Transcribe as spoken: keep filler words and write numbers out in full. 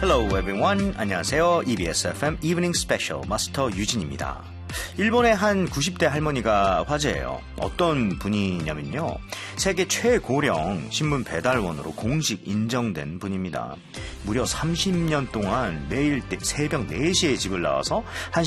Hello everyone. 안녕하세요. 이비에스 에프엠 Evening Special 마스터 유진입니다. 일본의 한 구십 대 할머니가 화제예요. 어떤 분이냐면요. 세계 최고령 신문 배달원으로 공식 인정된 분입니다. 무려 삼십 년 동안 매일 새벽 네 시에 집을 나와서 한